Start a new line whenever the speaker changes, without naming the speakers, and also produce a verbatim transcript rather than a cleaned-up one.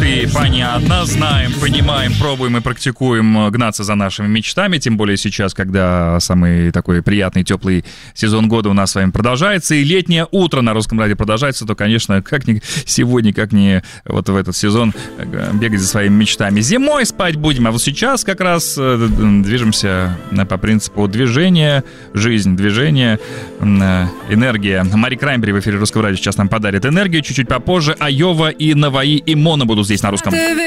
мечты, понятно, знаем, понимаем, пробуем и практикуем гнаться за нашими мечтами, тем более сейчас, когда самый такой приятный, теплый сезон года у нас с вами продолжается, и летнее утро на Русском радио продолжается, то, конечно, как ни сегодня, как ни вот в этот сезон бегать за своими мечтами. Зимой спать будем, а вот сейчас как раз движемся по принципу движения, жизнь, движение, энергия. Мари Краймбери в эфире Русского радио сейчас нам подарит энергию, чуть-чуть попозже Айова и Наваи и Мона будут здесь на Русском.